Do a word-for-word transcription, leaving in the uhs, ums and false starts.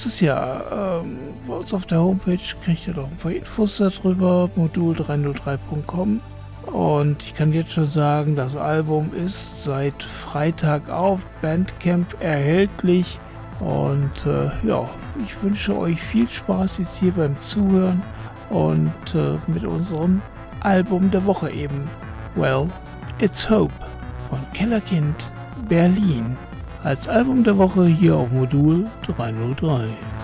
nächstes Jahr. Ähm, bei uns auf der Homepage kriegt ihr doch ein paar Infos darüber, modul dreihundertdrei punkt com. Und ich kann jetzt schon sagen, das Album ist seit Freitag auf Bandcamp erhältlich. Und äh, ja, ich wünsche euch viel Spaß jetzt hier beim Zuhören und äh, mit unserem Album der Woche eben. Well, It's Hope von Kellerkind Berlin als Album der Woche hier auf Modul dreihundertdrei.